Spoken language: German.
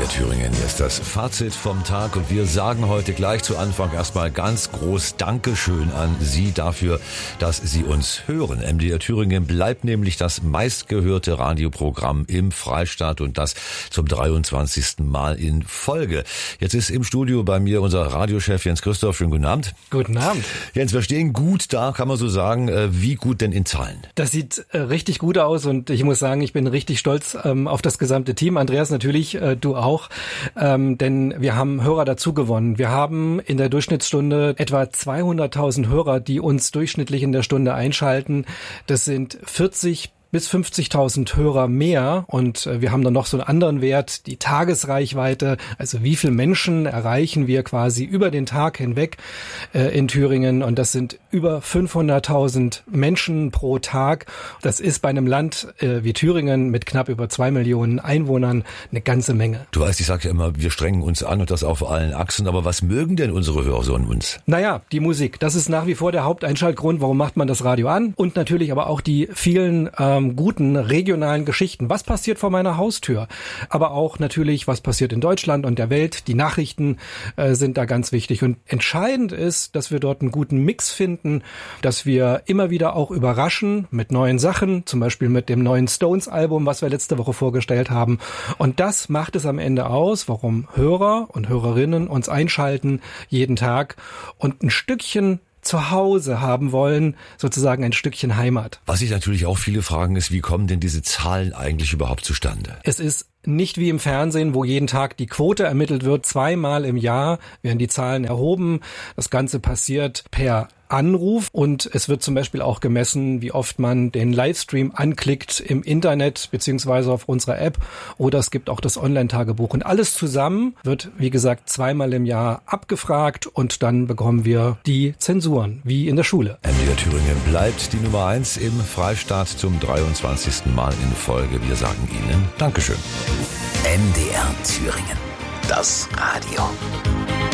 MDR Thüringen ist das Fazit vom Tag und wir sagen heute gleich zu Anfang erstmal ganz groß Dankeschön an Sie dafür, dass Sie uns hören. MDR Thüringen bleibt nämlich das meistgehörte Radioprogramm im Freistaat und das zum 23. Mal in Folge. Jetzt ist im Studio bei mir unser Radiochef Jens Christoph. Schönen guten Abend. Guten Abend. Jens, wir stehen gut da, kann man so sagen. Wie gut denn in Zahlen? Das sieht richtig gut aus und ich muss sagen, ich bin richtig stolz auf das gesamte Team. Andreas, natürlich, du auch, denn wir haben Hörer dazu gewonnen. Wir haben in der Durchschnittsstunde etwa 200.000 Hörer, die uns durchschnittlich in der Stunde einschalten. Das sind 40 bis 50.000 Hörer mehr und wir haben dann noch so einen anderen Wert, die Tagesreichweite, also wie viele Menschen erreichen wir quasi über den Tag hinweg in Thüringen und das sind über 500.000 Menschen pro Tag. Das ist bei einem Land wie Thüringen mit knapp über 2 Millionen Einwohnern eine ganze Menge. Du weißt, ich sage ja immer, wir strengen uns an und das auf allen Achsen, aber was mögen denn unsere Hörer so an uns? Naja, die Musik, das ist nach wie vor der Haupteinschaltgrund, warum macht man das Radio an und natürlich aber auch die vielen guten regionalen Geschichten. Was passiert vor meiner Haustür? Aber auch natürlich, was passiert in Deutschland und der Welt. Die Nachrichten sind da ganz wichtig. Und entscheidend ist, dass wir dort einen guten Mix finden, dass wir immer wieder auch überraschen mit neuen Sachen, zum Beispiel mit dem neuen Stones-Album, was wir letzte Woche vorgestellt haben. Und das macht es am Ende aus, warum Hörer und Hörerinnen uns einschalten jeden Tag und ein Stückchen zu Hause haben wollen, sozusagen ein Stückchen Heimat. Was sich natürlich auch viele fragen ist, wie kommen denn diese Zahlen eigentlich überhaupt zustande? Es ist nicht wie im Fernsehen, wo jeden Tag die Quote ermittelt wird. 2-mal im Jahr werden die Zahlen erhoben. Das Ganze passiert per Anruf und es wird zum Beispiel auch gemessen, wie oft man den Livestream anklickt im Internet beziehungsweise auf unserer App oder es gibt auch das Online-Tagebuch und alles zusammen wird, wie gesagt, 2-mal im Jahr abgefragt und dann bekommen wir die Zensuren, wie in der Schule. MDR Thüringen bleibt die Nummer 1 im Freistaat zum 23. Mal in Folge. Wir sagen Ihnen Dankeschön. MDR Thüringen, das Radio.